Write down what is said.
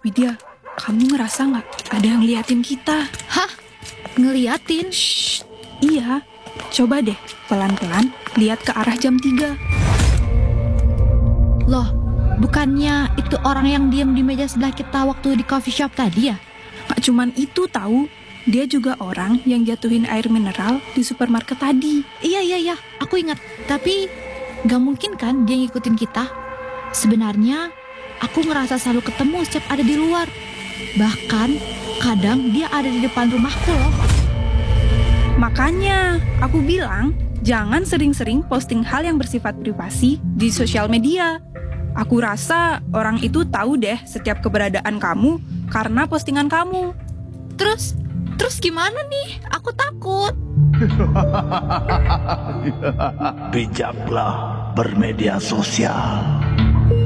Widya, kamu ngerasa nggak ada yang liatin kita? Hah? Ngeliatin? Shh, iya. Coba deh, pelan-pelan lihat ke arah jam 3. Loh, bukannya itu orang yang diam di meja sebelah kita waktu di coffee shop tadi ya? Nggak cuman itu tahu, dia juga orang yang jatuhin air mineral di supermarket tadi. Iya, aku ingat. Tapi gak mungkin kan dia ngikutin kita? Sebenarnya aku ngerasa selalu ketemu setiap ada di luar. Bahkan kadang dia ada di depan rumahku loh. Makanya aku bilang, jangan sering-sering posting hal yang bersifat privasi di sosial media. Aku rasa orang itu tahu deh setiap keberadaan kamu karena postingan kamu. Terus gimana nih? Aku takut. Bijaklah bermedia sosial.